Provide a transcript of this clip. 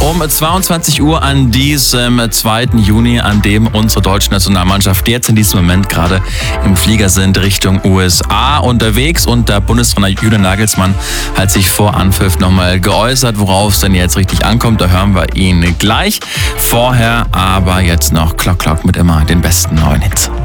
Um 22 Uhr an diesem 2. Juni, an dem unsere deutsche Nationalmannschaft jetzt in diesem Moment gerade im Flieger sind Richtung USA unterwegs, und der Bundestrainer Julian Nagelsmann hat sich vor Anpfiff nochmal geäußert, worauf es denn jetzt richtig ankommt. Da hören wir ihn gleich. Vorher aber jetzt noch Clock Clock mit immer den besten neuen Hits.